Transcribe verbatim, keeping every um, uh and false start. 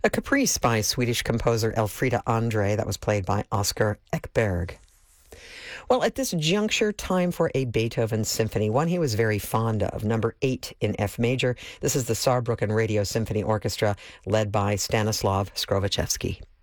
A caprice by Swedish composer Elfrida Andre that was played by Oscar Ekberg. Well, at this juncture, time for a Beethoven symphony, one he was very fond of, number eight in F major. This is the Saarbrücken Radio Symphony Orchestra, led by Stanislav Skrovichevsky.